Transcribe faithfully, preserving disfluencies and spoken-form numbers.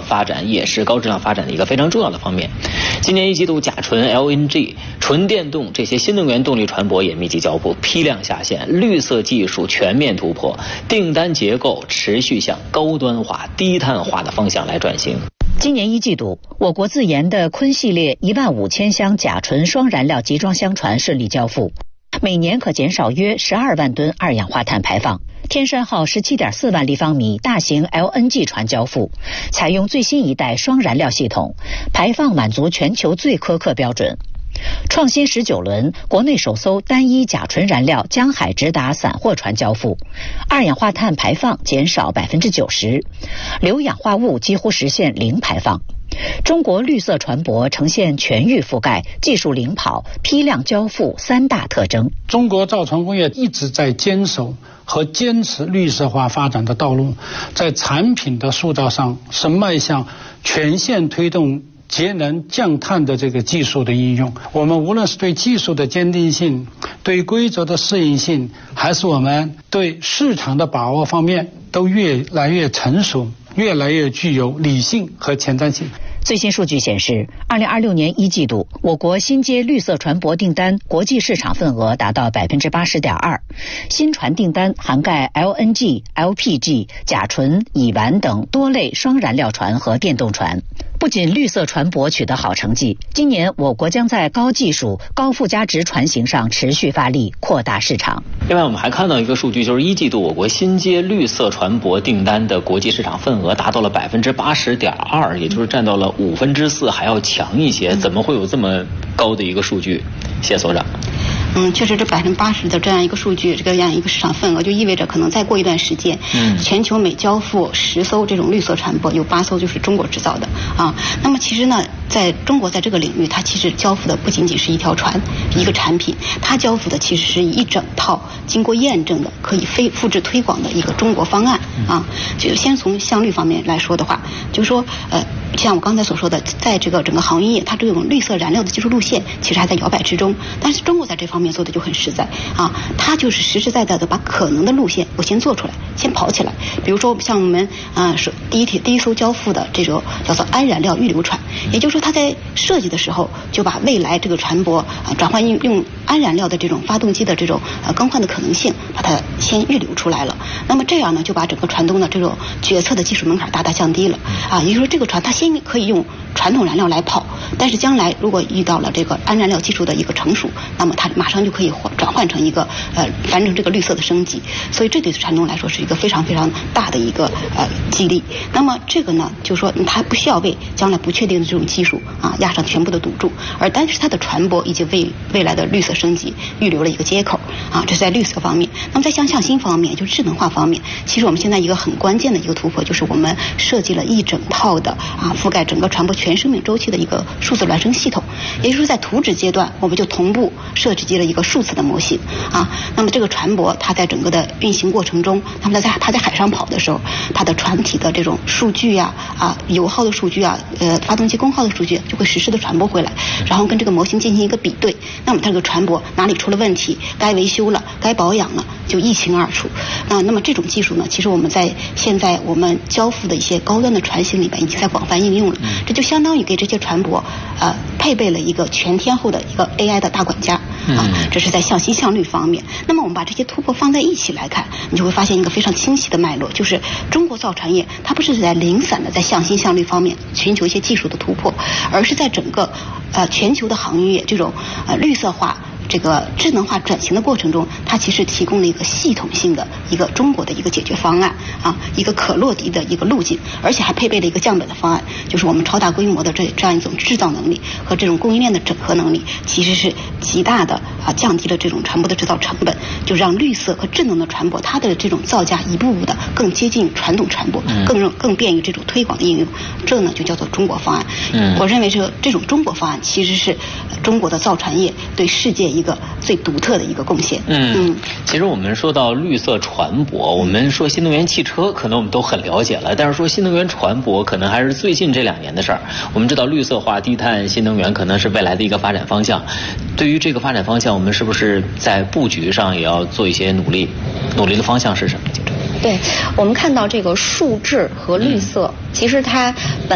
发展也是高质量发展的一个非常重要的方面。今年一季度，甲醇、L N G、纯电动这些新能源动力船舶也密集交付，批量下线，绿色技术全面突破，订单结构持续向高端化、低碳化的方向来转型。 今年一季度，我国自研的鲲系列一万五千箱甲醇双燃料集装箱船顺利交付，每年可减少约十二万吨二氧化碳排放。天山号十七点四万立方米大型 L N G 船交付，采用最新一代双燃料系统，排放满足全球最苛刻标准。创新十九轮国内首艘单一甲醇燃料江海直达散货船交付，二氧化碳排放减少百分之九十，硫氧化物几乎实现零排放。中国绿色船舶呈现全域覆盖、技术领跑、批量交付三大特征。 中国造船工业一直在坚守和坚持绿色化发展的道路，在产品的塑造上是迈向全线推动节能降碳的这个技术的应用。我们无论是对技术的坚定性、对规则的适应性，还是我们对市场的把握方面，都越来越成熟，越来越具有理性和前瞻性。 最新数据显示，二零二六年一季度，我国新接绿色船舶订单国际市场份额达到百分之八十点二，新船订单涵盖 L N G、L P G、甲醇、乙烷等多类双燃料船和电动船。不仅绿色船舶取得好成绩，今年我国将在高技术、高附加值船型上持续发力，扩大市场。 另外，我们还看到一个数据，就是一季度我国新接绿色船舶订单的国际市场份额达到了百分之八十点二，也就是占到了五分之四，还要强一些。怎么会有这么高的一个数据？谢所长。 嗯，确实这百分之八十的这样一个数据，这个样一个市场份额，就意味着可能再过一段时间，嗯，全球每交付十艘这种绿色船舶，有八艘就是中国制造的啊。那么其实呢，在中国在这个领域，它其实交付的不仅仅是一条船、一个产品，它交付的其实是一整套经过验证的、可以非复制推广的一个中国方案啊。就先从项绿方面来说的话，就是说呃。像我刚才所说的，在这个整个航运业，它这种绿色燃料的技术路线其实还在摇摆之中。但是中国在这方面做的就很实在啊，它就是实实在在的把可能的路线我先做出来，先跑起来。比如说像我们啊，是第一天第一艘交付的这种叫做氨燃料预留船，也就是说它在设计的时候就把未来这个船舶啊转换用用氨燃料的这种发动机的这种呃更换的可能性，把它先预留出来了。那么这样呢，就把整个船东的这种决策的技术门槛大大降低了啊。也就是说，这个船它先可以用传统燃料来跑，但是将来如果遇到了这个氨燃料技术的一个成熟，那么它马上就可以转换成一个呃完成这个绿色的升级。所以这对船东来说是一个非常非常大的一个呃激励。那么这个呢，就是说它不需要为将来不确定的这种技术啊压上全部的赌注，而但是它的船舶已经为未来的绿色升级预留了一个接口啊，这是在绿色方面。那么在向向新方面，就是智能化方面，其实我们现在一个很关键的一个突破，就是我们设计了一整套的啊覆盖整个船舶全生命周期的一个数字孪生系统。也就是说，在图纸阶段，我们就同步设计了一个数字的模型啊。那么这个船舶它在整个的运行过程中，那么在它在海上跑的时候，它的船体的这种数据呀啊油耗的数据啊，呃发动机功耗的数据就会实时的传播回来，然后跟这个模型进行一个比对。那么它这个船舶哪里出了问题，该维修了，该保养了，就一清二楚。那那么这种技术呢，其实我们在现在我们交付的一些高端的船型里面已经在广泛应用了，这就相当于给这些船舶呃配备了一个全天候的一个 A I 的大管家啊，这是在向新向绿方面。那么我们把这些突破放在一起来看，你就会发现一个非常清晰的脉络，就是中国造船业它不是在零散的在向新向绿方面寻求一些技术的突破，而是在整个呃全球的航运业这种呃绿色化这个智能化转型的过程中，它其实提供了一个系统性的一个中国的一个解决方案啊，一个可落地的一个路径，而且还配备了一个降本的方案，就是我们超大规模的这这样一种制造能力和这种供应链的整合能力，其实是极大的啊降低了这种船舶的制造成本，就让绿色和智能的船舶它的这种造价一步步的更接近传统船舶，更更便于这种推广的应用，这呢就叫做中国方案。嗯，我认为这个这种中国方案其实是中国的造船业对世界一个最独特的一个贡献。 嗯嗯，其实我们说到绿色船舶，我们说新能源汽车，可能我们都很了解了，但是说新能源船舶，可能还是最近这两年的事儿。我们知道绿色化、低碳、新能源可能是未来的一个发展方向。对于这个发展方向，我们是不是在布局上也要做一些努力？努力的方向是什么？ 对，我们看到这个数质和绿色，嗯、其实它本